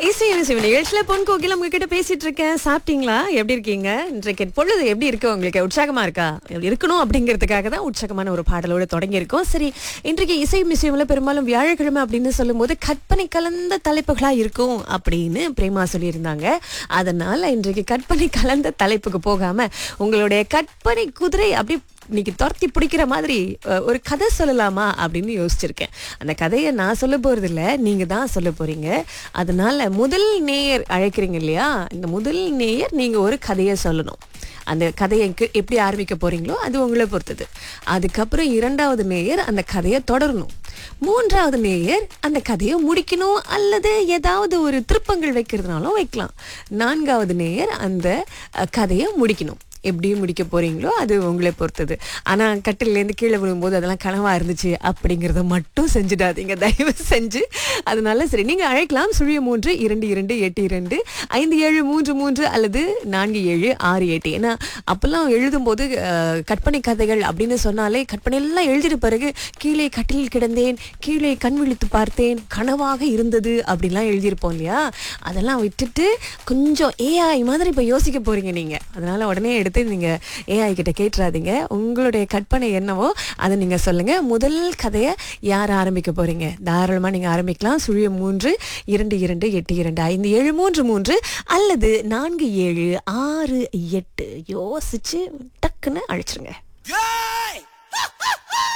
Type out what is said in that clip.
இசை நிகழ்ச்சியில பொன் கோகில உங்ககிட்ட பேசிட்டு இருக்கேன். சாப்பிட்டீங்களா? எப்படி இருக்கீங்க? இன்றைக்கு பொழுது எப்படி இருக்கு உங்களுக்கு? உற்சாகமா இருக்கா? இருக்கணும் அப்படிங்கிறதுக்காக தான் உற்சாகமான ஒரு பாடலோட தொடங்கி இருக்கோம். சரி, இன்றைக்கு இசை மியூசியம்ல பெரும்பாலும் வியாழக்கிழமை அப்படின்னு சொல்லும் போது கற்பனை கலந்த தலைப்புகளா இருக்கும் அப்படின்னு பிரேமா சொல்லியிருந்தாங்க. அதனால இன்றைக்கு கற்பனை கலந்த தலைப்புக்கு போகாம உங்களுடைய கற்பனை குதிரை அப்படி இன்னைக்கு துரத்தி பிடிக்கிற மாதிரி ஒரு கதை சொல்லலாமா அப்படின்னு யோசிச்சிருக்கேன். அந்த கதையை நான் சொல்ல போறது இல்ல, நீங்க தான் சொல்ல போறீங்க. அதனால முதல் நேயர் அழைக்கிறீங்க இல்லையா, இந்த முதல் நேயர் நீங்க ஒரு கதையை சொல்லணும். அந்த கதையை எப்படி ஆரம்பிக்க போறீங்களோ அது உங்களை பொறுத்தது. அதுக்கப்புறம் இரண்டாவது நேயர் அந்த கதையை தொடரணும். மூன்றாவது நேயர் அந்த கதையை முடிக்கணும் அல்லது ஏதாவது ஒரு திருப்பங்கள் வைக்கிறதுனாலும் வைக்கலாம். நான்காவது நேயர் அந்த கதையை முடிக்கணும். எப்படி முடிக்க போறீங்களோ அது உங்களை பொறுத்தது. ஆனா கட்டிலேருந்து கீழே விழும்போது அதெல்லாம் கனவா இருந்துச்சு அப்படிங்கிறத மட்டும் செஞ்சுடாதீங்க தயவு செஞ்சு. அதனால சரி, நீங்க அழைக்கலாம் 0322825733 அல்லது 4768. ஏன்னா அப்பெல்லாம் எழுதும்போது கற்பனை கதைகள் அப்படின்னு சொன்னாலே கற்பனை எல்லாம் எழுதிட்டு பிறகு கீழே கட்டில் கிடந்தேன், கீழே கண் விழித்து பார்த்தேன், கனவாக இருந்தது அப்படின்லாம் எழுதியிருப்போம் இல்லையா. அதெல்லாம் விட்டுட்டு கொஞ்சம் ஏஐ மாதிரி இப்ப யோசிக்க போறீங்க நீங்க. அதனால உடனே எடுத்து நீங்க ஏஐ கிட்ட கேட்டுறாதீங்க. உங்களுடைய கற்பனை என்னவோ அதை நீங்க சொல்லுங்க. முதல் கதையை யார் ஆரம்பிக்க போறீங்க? தாராளமா நீங்க ஆரம்பிக்கலாம். 0322825733 அல்லது 4768 யோசிச்சு டக்குன்னு அழைச்சிருங்க.